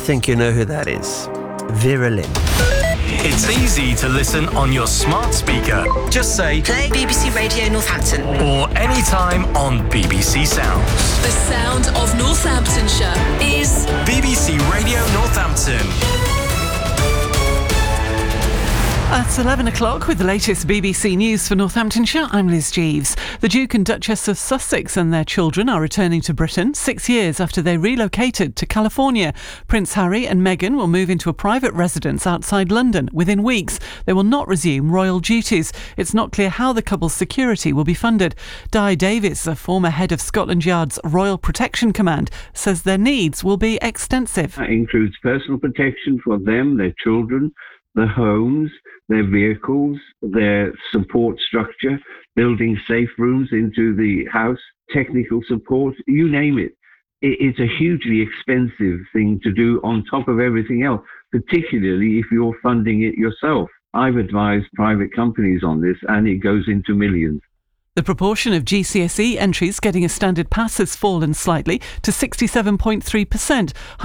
think you know who that is. Vera Lynn. It's easy to listen on your smart speaker. Just say, play BBC Radio Northampton. Or anytime on BBC Sounds. The sound of Northamptonshire is BBC Radio Northampton. It's 11 o'clock with the latest BBC News for Northamptonshire. I'm Liz Jeeves. The Duke and Duchess of Sussex and their children are returning to Britain 6 years after they relocated to California. Prince Harry and Meghan will move into a private residence outside London within weeks. They will not resume royal duties. It's not clear how the couple's security will be funded. Di Davis, a former head of Scotland Yard's Royal Protection Command, says their needs will be extensive. That includes personal protection for them, their children, their homes, their vehicles, their support structure, building safe rooms into the house, technical support, you name it. It's a hugely expensive thing to do on top of everything else, particularly if you're funding it yourself. I've advised private companies on this, and it goes into millions. The proportion of GCSE entries getting a standard pass has fallen slightly to 67.3%.